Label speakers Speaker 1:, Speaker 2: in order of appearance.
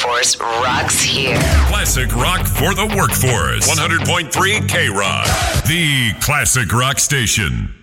Speaker 1: workforce rocks here.
Speaker 2: Classic rock for the workforce. 100.3 K-Rock. The classic rock station.